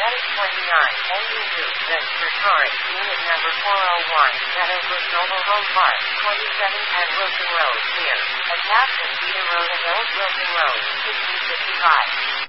NU registered Taurus, unit number 401, Meadowbrook Mobile Home Park, 27 Penn Wilson Road, near Attachment Cedar Road and Old Wilson Road, 1655.